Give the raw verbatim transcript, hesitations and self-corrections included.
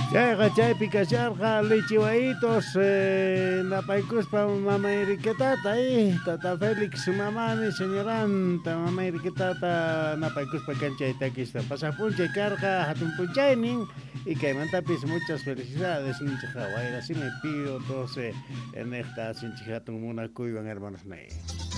Chayqa chaypi kasharqa lichiwaitos eh, napaykuspa mama Enriquetata eh, tata Félix mamami señoranta mama Enriquetata napaykuspa kanchay takista pasapunchay karqa hatun punchaynin y kaymantapis muchas felicidades ninchija wayra si me pido doce en esta sinchi hatun munakuywan hermanos nay.